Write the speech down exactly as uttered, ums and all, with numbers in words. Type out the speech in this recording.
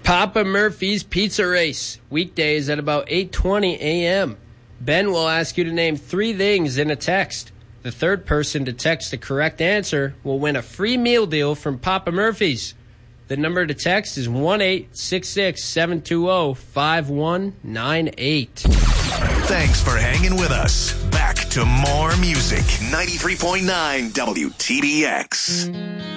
Papa Murphy's Pizza Race, weekdays at about eight twenty a.m. Ben will ask you to name three things in a text. The third person to text the correct answer will win a free meal deal from Papa Murphy's. The number to text is one eight six six, seven two zero, five one nine eight. Thanks for hanging with us. Back to more music. ninety-three point nine W T B X.